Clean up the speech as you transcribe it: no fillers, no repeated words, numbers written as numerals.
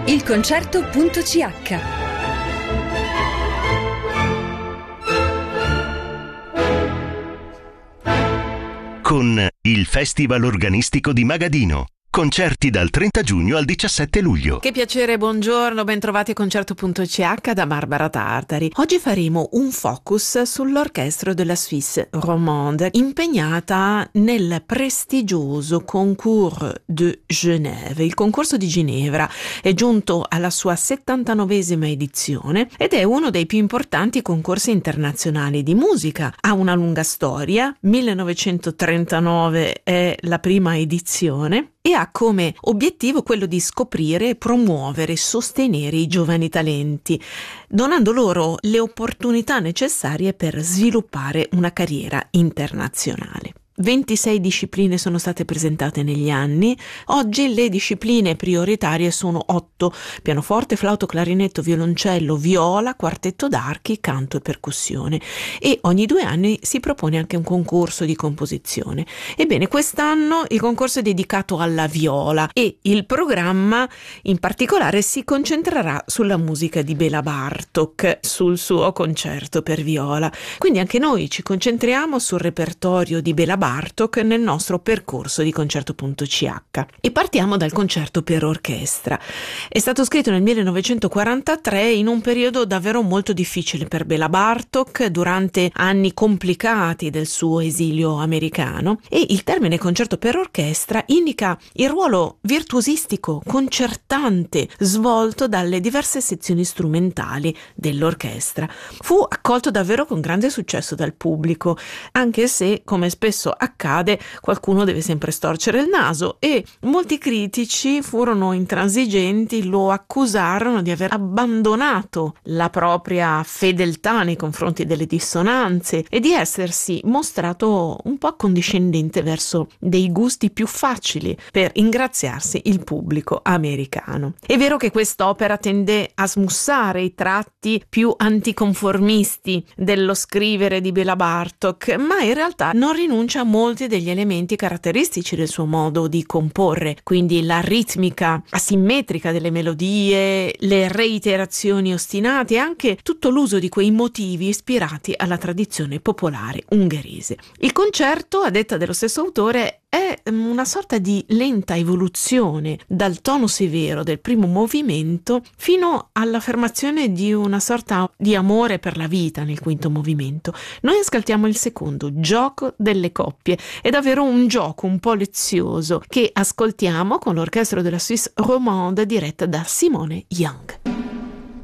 ilconcerto.ch. Con il Festival Organistico di Magadino. Concerti dal 30 giugno al 17 luglio. Che piacere, buongiorno, bentrovati a Concerto.ch da Barbara Tartari. Oggi faremo un focus sull'orchestra della Suisse romande, impegnata nel prestigioso Concours de Genève. Il concorso di Ginevra è giunto alla sua 79esima edizione ed è uno dei più importanti concorsi internazionali di musica. Ha una lunga storia, 1939 è la prima edizione, e ha come obiettivo quello di scoprire, promuovere e sostenere i giovani talenti, donando loro le opportunità necessarie per sviluppare una carriera internazionale. 26 discipline sono state presentate negli anni. Oggi le discipline prioritarie sono 8: pianoforte, flauto, clarinetto, violoncello, viola, quartetto d'archi, canto e percussione. E ogni 2 anni si propone anche un concorso di composizione. Ebbene, quest'anno il concorso è dedicato alla viola e il programma in particolare si concentrerà sulla musica di Béla Bartók, sul suo concerto per viola. Quindi anche noi ci concentriamo sul repertorio di Béla Bartók nel nostro percorso di Concerto.ch e partiamo dal concerto per orchestra. È stato scritto nel 1943 in un periodo davvero molto difficile per Béla Bartók, durante anni complicati del suo esilio americano, e il termine concerto per orchestra indica il ruolo virtuosistico, concertante svolto dalle diverse sezioni strumentali dell'orchestra. Fu accolto davvero con grande successo dal pubblico, anche se, come spesso accade, qualcuno deve sempre storcere il naso e molti critici furono intransigenti, lo accusarono di aver abbandonato la propria fedeltà nei confronti delle dissonanze e di essersi mostrato un po' accondiscendente verso dei gusti più facili per ingraziarsi il pubblico americano. È vero che quest'opera tende a smussare i tratti più anticonformisti dello scrivere di Béla Bartók, ma in realtà non rinuncia a molti degli elementi caratteristici del suo modo di comporre, quindi la ritmica asimmetrica delle melodie, le reiterazioni ostinate e anche tutto l'uso di quei motivi ispirati alla tradizione popolare ungherese. Il concerto, a detta dello stesso autore, è una sorta di lenta evoluzione dal tono severo del primo movimento fino all'affermazione di una sorta di amore per la vita nel quinto movimento. Noi ascoltiamo il secondo, Gioco delle coppie. È davvero un gioco un po' lezioso che ascoltiamo con l'orchestra della Suisse romande diretta da Simone Young.